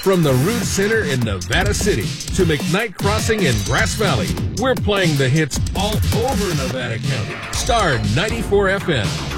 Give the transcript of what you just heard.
From the Root Center in Nevada City to McKnight Crossing in Grass Valley, we're playing the hits all over Nevada County. Star 94 FM.